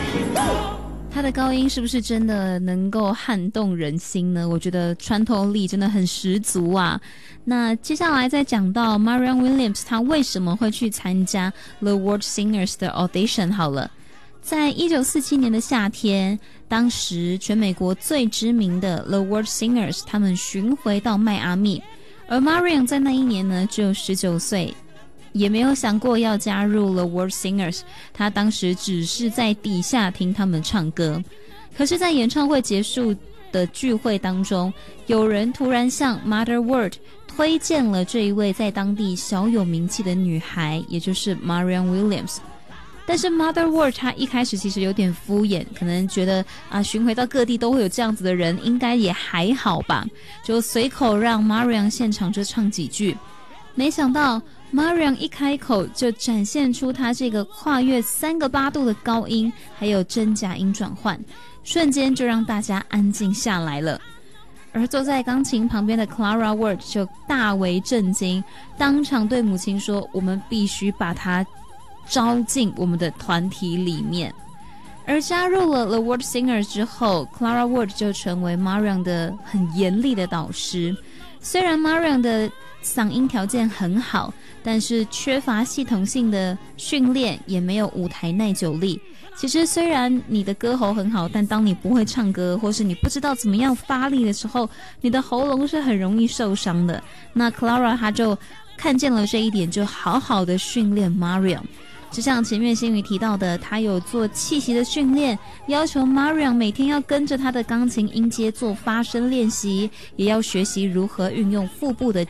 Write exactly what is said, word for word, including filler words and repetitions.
他的高音是不是真的能够撼动人心呢？我觉得穿透力真的很十足啊。那接下来再讲到 Marianne Williamson 他为什么会去参加 The World Singers 的 audition 好了。在一九四七年的夏天，当时全美国最知名的 The World Singers 他们巡回到迈阿密，而 Marianne 在那一年呢只有十九岁，也没有想过要加入 The World Singers， 他当时只是在底下听他们唱歌。可是在演唱会结束的聚会当中，有人突然向 Mother World 推荐了这一位在当地小有名气的女孩，也就是 Marianne Williamson。但是 Mother World 他一开始其实有点敷衍，可能觉得啊，巡回到各地都会有这样子的人，应该也还好吧，就随口让 Marianne 现场就唱几句。没想到 Marianne 一开口就展现出她这个跨越三个八度的高音，还有真假音转换，瞬间就让大家安静下来了。而坐在钢琴旁边的 Clara Ward 就大为震惊，当场对母亲说：“我们必须把她招进我们的团体里面。”而加入了 The World Singers 之后， Clara Ward 就成为 Marianne 的很严厉的导师。虽然 Marianne 的嗓音条件很好，但是缺乏系统性的训练，也没有舞台耐久力。其实虽然你的歌喉很好，但当你不会唱歌，或是你不知道怎么样发力的时候，你的喉咙是很容易受伤的。那 Clara 她就看见了这一点，就好好的训练 Marianne。就像前面新宇提到的，他有做气息的训练，要求 Marianne 每天要跟着他的钢琴音阶做发声练习，也要学习如何运用腹部的